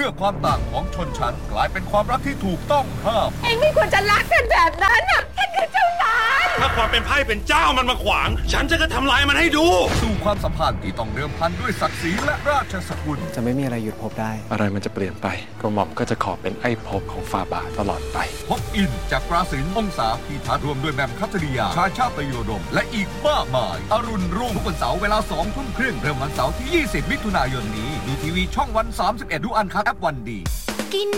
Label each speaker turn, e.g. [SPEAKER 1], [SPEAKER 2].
[SPEAKER 1] พื่อความต่างของชนชั้นกลายเป็นความรักที่ถูกต้องห้าม
[SPEAKER 2] เองไม่ควรจะรักกันแบบนั้นน่ะฉันคือเจ้านาย
[SPEAKER 3] ถ้าความเป็นไพ่เป็นเจ้ามันมาขวางฉันจะก็ทำลายมันให้ดู
[SPEAKER 1] สู่ความสัมพันธ์ที่ต้องเดิมพันด้วยศักดิ์ศรีและราชสกุล
[SPEAKER 4] จะไม่มีอะไรหยุดภพได้
[SPEAKER 5] อะไรมันจะเปลี่ยนไปกระหม่อมก็จะขอเป็นไอ้ภพของฝ่าบาทตลอดไป
[SPEAKER 1] พบอินจากปราศิลป์องศาพีทัศน์รวมด้วยแหม่มคัตริยาชาชาตโยดมและอีกมากมายอรุณรุ่งทุกวันเสาร์เวลา 20:30 น.เริ่มวันเสาร์ที่ 20 มิถุนายนนี้ดูทีวีช่องวัน 31 ดูอันคัดแอปวันดี